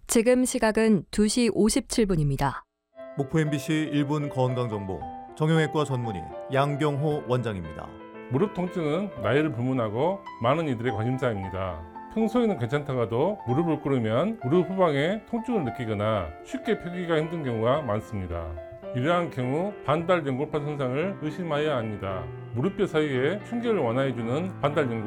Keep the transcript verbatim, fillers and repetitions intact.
지금 시각은 두 시 오십칠 분입니다. 목포 엠비씨 일 분 건강정보 정형외과 전문의 양경호 원장입니다. 무릎 통증은 나이를 불문하고 많은 이들의 관심사입니다. 평소에는 괜찮다가도 무릎을 꿇으면 무릎 후방에 통증을 느끼거나 쉽게 펴기가 힘든 경우가 많습니다. 이러한 경우 반달 연골판 손상을 의심하여야 합니다. 무릎뼈 사이에 충격을 완화해주는 반달 연골